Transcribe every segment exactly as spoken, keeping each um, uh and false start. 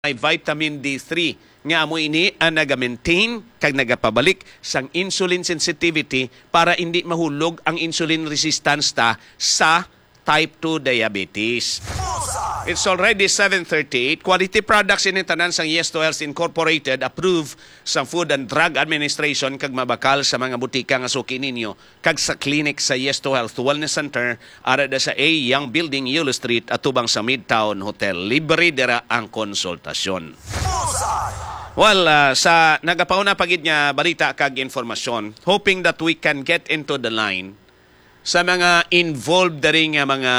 may vitamin D three nga amo ini ang naga-maintain kag nagapabalik sang insulin sensitivity para hindi mahulog ang insulin resistance ta sa type two diabetes. It's already seven thirty-eight. Quality products in tanan sang Yes to Health Incorporated approved sa Food and Drug Administration kag mabakal sa mga butika nga suki ninyo kag sa clinic sa Yes to Health Wellness Center ara da sa A Young Building, Yulo Street atubang sa Midtown Hotel. Libre dira ang konsultasyon. Well, uh, sa nagapauna pagid nga balita kag informasyon, hoping that we can get into the line sa mga involved diri nga mga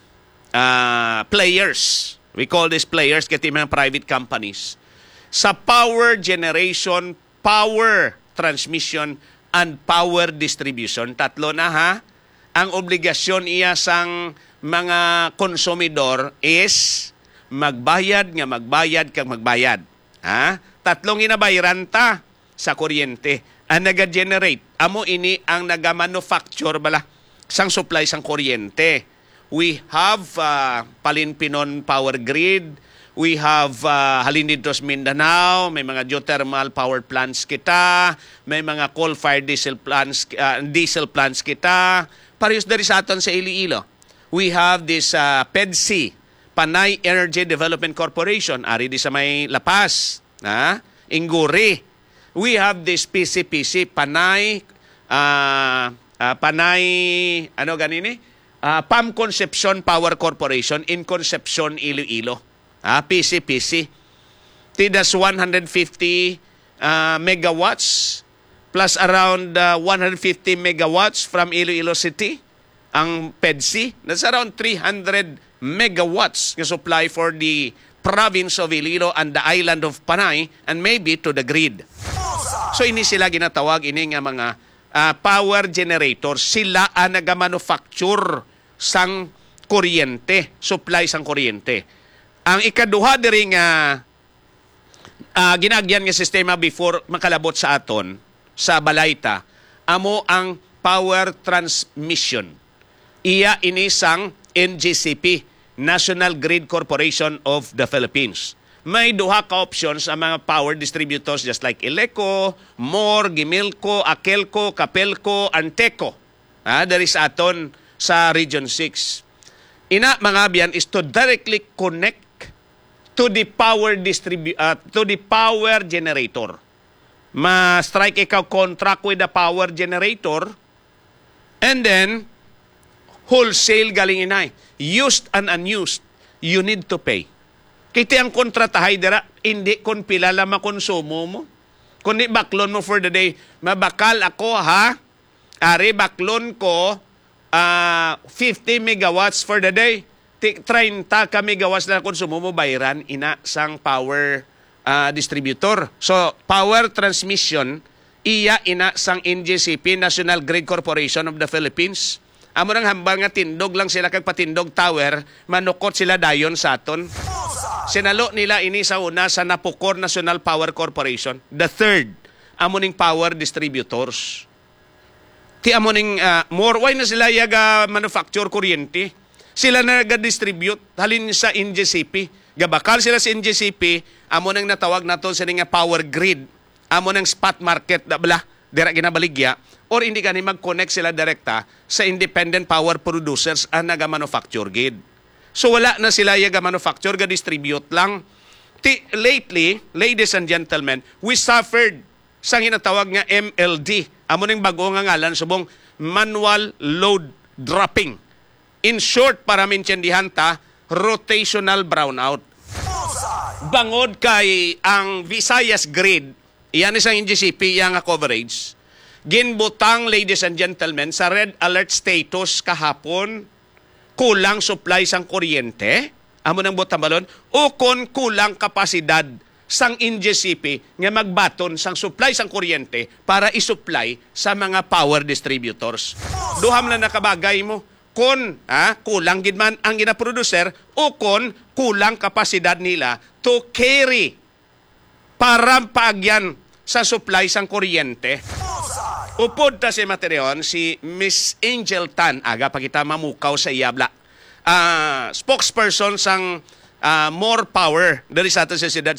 uh, players. We call these players kati mga private companies sa power generation, power transmission, and power distribution. Tatlo na ha. Ang obligasyon iya sang mga konsumidor is magbayad nga magbayad kag magbayad. Ha? Tatlong inabayaran ta sa kuryente. Ang naga-generate, amo ini ang naga-manufacture bala sang supply sang kuryente. We have uh, Palinpinon Power Grid, we have uh, Halinditos Mindanao, may mga geothermal power plants kita, may mga coal-fired diesel plants uh, diesel plants kita. Parehas dari sa aton sa Iloilo. We have this uh, PEDC, Panay Energy Development Corporation, ari di sa may Lapas, ha? Inguri. We have this P C P C, Panay uh, uh, Panay ano ganini? Uh, P A M Concepcion Power Corporation in Concepcion, Iloilo. Ah, P C P C. Tidas one hundred fifty uh, megawatts plus around uh, one hundred fifty megawatts from Iloilo City. Ang PEDC, that's around three hundred megawatts na supply for the province of Iloilo and the island of Panay and maybe to the grid. So ini sila ginatawag ini nga mga uh, power generators. Sila ang nagamanufacture sang kuryente, supply sang kuryente. Ang ikaduha diri nga uh, ginagyan nga sistema before makalabot sa aton sa balayta, amo ang power transmission. Iya ini sang N G C P, National Grid Corporation of the Philippines. May duha ka options ang mga power distributors just like Eleco, M O R, Gimilco, Akelco, Capelco, Anteco. Ah, there is aton sa Region six. Ina mga biyan is to directly connect to the power distribu- uh, to the power generator. Ma-strike ikaw contract with the power generator and then wholesale galing inay. Used and unused, you need to pay. Kiti ang kontratahay dira, hindi kon pila la makonsumo mo. Kundi baklon mo for the day. Mabakal ako ha, ari baklon ko uh, fifty megawatts for the day. thirty ka megawatts na konsumo mo, bayaran ina sang power uh, distributor. So, power transmission, iya ina sang N G C P, National Grid Corporation of the Philippines. Amo nang hambal nga tindog lang sila kag patindog tower, manukot sila dayon sa aton. Sinalo nila ini sa una sa Napocor National Power Corporation. The third, amo ning power distributors. Ti amo ning uh, more, why na sila yaga manufacture kuryente? Sila na nag-distribute, halin sa N G C P. Gabakal sila sa N G C P, amo nang natawag naton sa nga power grid. Amo nang spot market, dabla, dira ginabaligya. Or hindi gani mag-connect sila direkta sa independent power producers ang naga-manufacture grid. So wala na sila yaga-manufacture, ga-distribute lang. T- lately, ladies and gentlemen, we suffered sa hinatawag nga M L D. Amo ning bago nga ngalan, subong manual load dropping. In short, para mintiendihan ta, rotational brownout. Bangod kay ang Visayas grid, iyan isang N G C P, yang coverage, ginbutang, ladies and gentlemen, sa red alert status kahapon, kulang supply sang kuryente, amo nang butang balon, o kon kulang kapasidad sang N G C P nga magbaton sang supply sang kuryente para isupply sa mga power distributors. Duham na nakabagay mo, kon ah, kulang gid man ang gina-producer o kon kulang kapasidad nila to carry para paagyan sa supply sang kuryente. Upod ta si Matereon, si Miss Angel Tan, aga pa kita mamukaw sa iyabla. Uh, spokesperson sang ah, more power dari sa ato sa siyudad